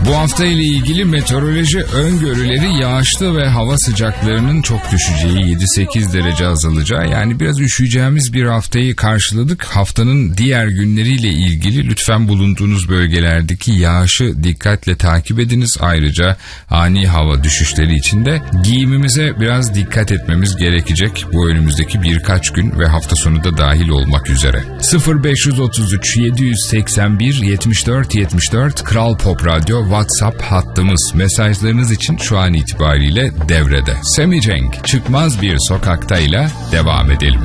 Bu hafta ile ilgili meteoroloji öngörüleri yağışlı ve hava sıcaklarının çok düşeceği, 7-8 derece azalacağı, yani biraz üşüyeceğimiz bir haftayı karşıladık. Haftanın diğer günleriyle ilgili lütfen bulunduğunuz bölgelerdeki yağışı dikkatle takip ediniz. Ayrıca ani hava düşüşleri için de giyimimize biraz dikkat etmemiz gerekecek bu önümüzdeki birkaç gün ve hafta sonu da dahil olmak üzere. 0533 781 74 74 Kral Pop Radyo WhatsApp hattımız. Mesajlarınız için şu an itibariyle devrede. Sammy Cenk, Çıkmaz Bir Sokakta'yla devam edelim.